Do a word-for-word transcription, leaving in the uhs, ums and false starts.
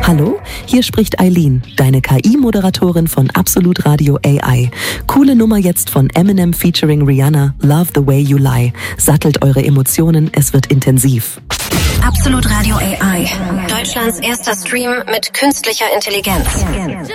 Hallo, hier spricht Eileen, deine K I-Moderatorin von Absolut Radio A I. Coole Nummer jetzt von Eminem featuring Rihanna, Love the Way You Lie. Sattelt eure Emotionen, es wird intensiv. Absolut Radio A I, Deutschlands erster Stream mit künstlicher Intelligenz.